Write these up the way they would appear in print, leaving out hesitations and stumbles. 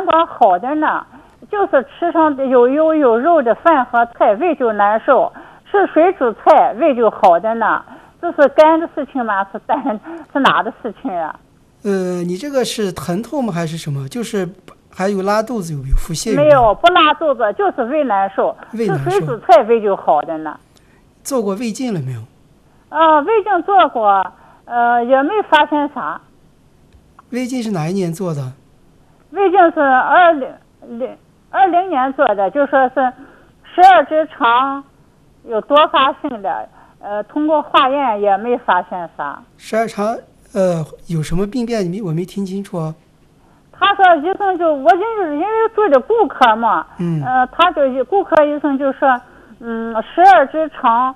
管好的呢，就是吃上有油有肉的饭和菜胃就难受，吃水煮菜胃就好的呢。这是肝的事情吗？是哪的事情啊？ 你这个是疼痛吗？还是什么？就是还有拉肚子，有没有腹泻？ 没有，不拉肚子，就是胃难受。 胃难受。 吃水煮菜胃就好的呢。 做过胃镜了没有？ 胃镜做过，也没发现啥。 胃镜是哪一年做的？ 胃镜是2020年做的，就说是12指肠有多发性的，通过化验也没发现啥。 12肠有什么病变？我没听清楚啊。 他说医生我就是因为做的骨科嘛，他就骨科医生就说，12指肠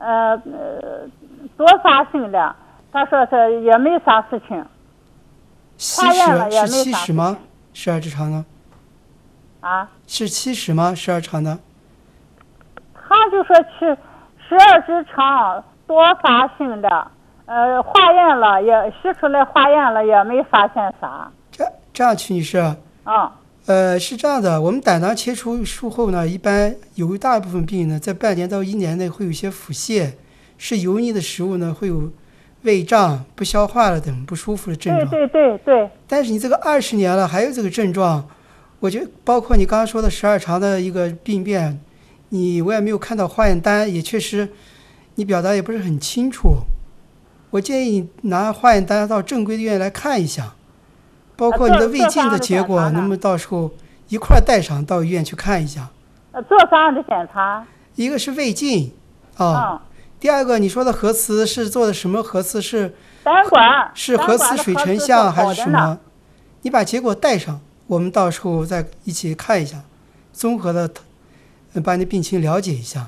多发性的，他说是也没啥事情。化验了也没啥事情。 是70吗？12指肠呢？ 啊？ 是70吗？12肠的？ 他就说是12指肠多发性的，化验了也吸出来化验了也没发现啥。 这样，曲女士。是这样的，我们胆囊切除术后呢，一般有一大部分病人呢，在半年到1年内会有一些腹泻，是油腻的食物呢，会有胃胀、不消化了等不舒服的症状。 对。 但是你这个20年了，还有这个症状，我觉得包括你刚刚说的12肠的一个病变，我也没有看到化验单，也确实你表达也不是很清楚。我建议你拿化验单到正规的医院来看一下。包括你的胃镜的结果，能不能到时候一块带上到医院去看一下？ 做啥样的检查？ 一个是胃镜第二个你说的核磁是做的什么核磁？是胆管？ 是核磁水成像还是什么？你把结果带上，我们到时候再一起看一下，综合的把你病情了解一下，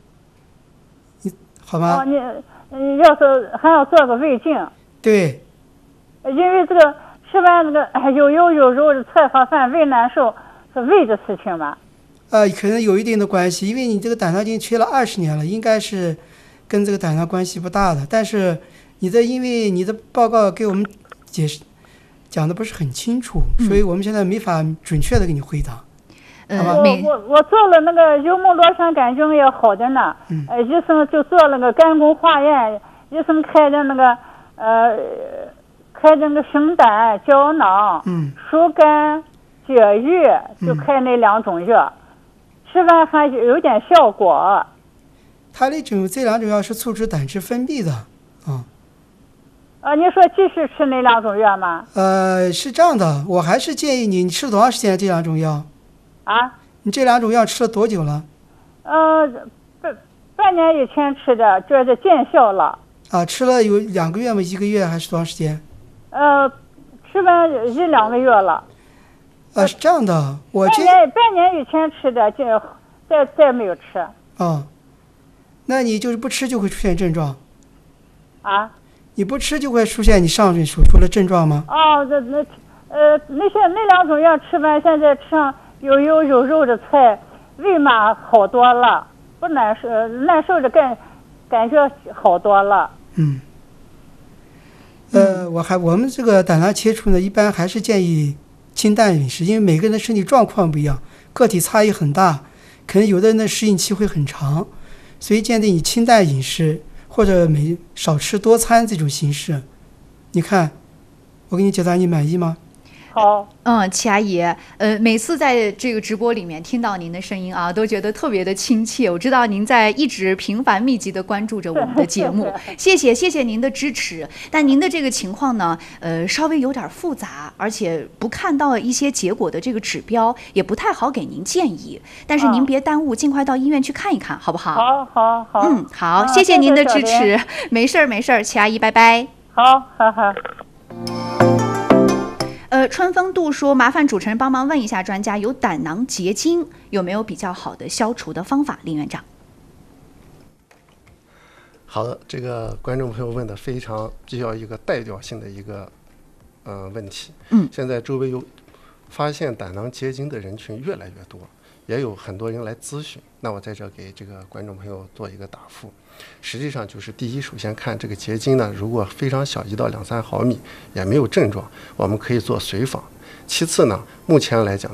好吗？ 你要是还要做个胃镜？ 对。 因为这个。吃完那个有油有肉的菜和饭胃难受，是胃的事情吧？ 可能有一定的关系，因为你这个胆囊镜缺了20年了，应该是跟这个胆囊关系不大的。但是因为你的报告给我们讲的不是很清楚，所以我们现在没法准确的给你回答。 我做了那个幽门螺旋杆菌也好的呢，医生就做了个肝功化验，医生开的那个熊胆、胶囊、疏肝解郁，就开那2种药，吃完还有点效果。 它这2种药是促使胆汁分泌的你说继续吃那2种药吗？ 是这样的，我还是建议你吃了多长时间这2种药？你这2种药吃了多久了？ 半年以前吃的，这是见效了。 吃了有2个月吗？1个月还是多长时间？ 吃完1-2个月了。 是这样的， 半年以前吃的，再没有吃。 那你就是不吃就会出现症状？你不吃就会出现你上面所说的症状吗？ 那2种药吃完，现在吃上有油有肉的菜，胃嘛好多了，不难受的感觉好多了。 我们这个胆囊切除呢，一般还是建议清淡饮食，因为每个人的身体状况不一样，个体差异很大，可能有的人的适应期会很长，所以建议你清淡饮食或者少吃多餐这种形式。你看，我给你解答，你满意吗？ 好。 齐阿姨，每次在这个直播里面听到您的声音啊，都觉得特别的亲切。我知道您在一直频繁密集的关注着我们的节目，谢谢您的支持。但您的这个情况呢，稍微有点复杂，而且不看到一些结果的这个指标，也不太好给您建议。但是您别耽误，尽快到医院去看一看，好不好？ 好。 好，谢谢您的支持。没事儿，齐阿姨，拜拜。 好。 春风度说，麻烦主持人帮忙问一下专家，有胆囊结晶有没有比较好的消除的方法？林院长。 好的，这个观众朋友问的非常比较一个代表性的一个问题。现在周围有发现胆囊结晶的人群越来越多，也有很多人来咨询。那我在这给这个观众朋友做一个答复。实际上就是第一，首先看这个结晶呢，如果非常小，1到2-3毫米，也没有症状，我们可以做随访。其次呢，目前来讲